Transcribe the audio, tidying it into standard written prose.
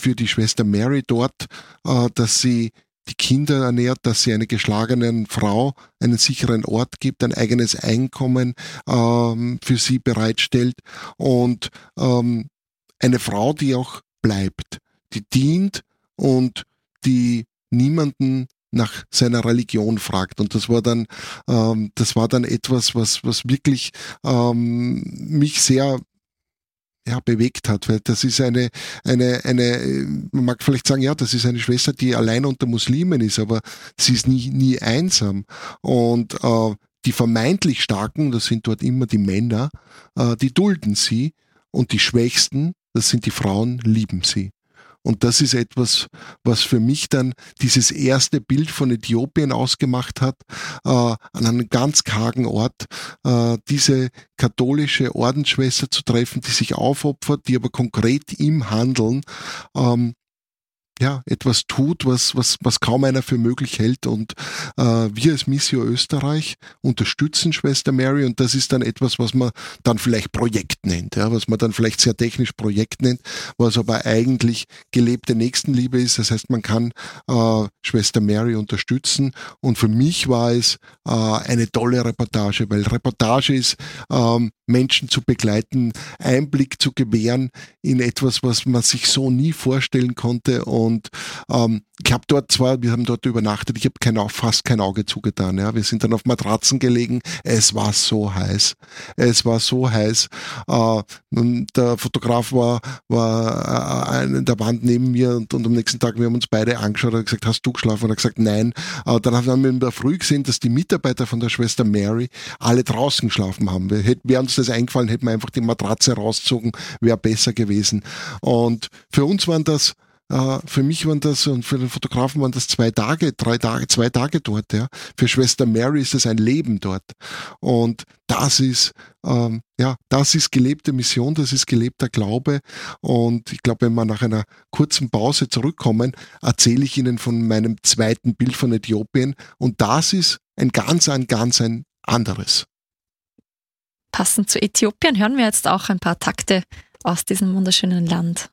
für die Schwester Mary dort, dass sie die Kinder ernährt, dass sie einer geschlagenen Frau einen sicheren Ort gibt, ein eigenes Einkommen für sie bereitstellt und eine Frau, die auch bleibt, die dient und die niemanden nach seiner Religion fragt. Und das war dann etwas, was wirklich mich sehr bewegt hat, weil das ist eine, man mag vielleicht sagen, ja, das ist eine Schwester, die allein unter Muslimen ist, aber sie ist nie einsam. Und die vermeintlich Starken, das sind dort immer die Männer, die dulden sie, und die Schwächsten, das sind die Frauen, lieben sie. Und das ist etwas, was für mich dann dieses erste Bild von Äthiopien ausgemacht hat, an einem ganz kargen Ort, diese katholische Ordensschwester zu treffen, die sich aufopfert, die aber konkret im Handeln etwas tut, was kaum einer für möglich hält. Und wir als Missio Österreich unterstützen Schwester Mary, und das ist dann etwas, was man dann vielleicht Projekt nennt, was man dann vielleicht sehr technisch Projekt nennt, was aber eigentlich gelebte Nächstenliebe ist. Das heißt, man kann Schwester Mary unterstützen, und für mich war es eine tolle Reportage, weil Reportage ist, Menschen zu begleiten, Einblick zu gewähren in etwas, was man sich so nie vorstellen konnte. Und wir haben dort übernachtet, ich habe fast kein Auge zugetan. Ja. Wir sind dann auf Matratzen gelegen, es war so heiß. Und der Fotograf war an der Wand neben mir, und am nächsten Tag, wir haben uns beide angeschaut und gesagt, hast du geschlafen? Und er hat gesagt, nein. Dann haben wir in der Früh gesehen, dass die Mitarbeiter von der Schwester Mary alle draußen geschlafen haben. Wäre uns das eingefallen, hätten wir einfach die Matratze rausgezogen, wäre besser gewesen. Und für uns für mich waren das und für den Fotografen waren das 2 Tage dort. Ja. Für Schwester Mary ist es ein Leben dort. Und das ist gelebte Mission, das ist gelebter Glaube. Und ich glaube, wenn wir nach einer kurzen Pause zurückkommen, erzähle ich Ihnen von meinem zweiten Bild von Äthiopien. Und das ist ein ganz anderes. Passend zu Äthiopien hören wir jetzt auch ein paar Takte aus diesem wunderschönen Land.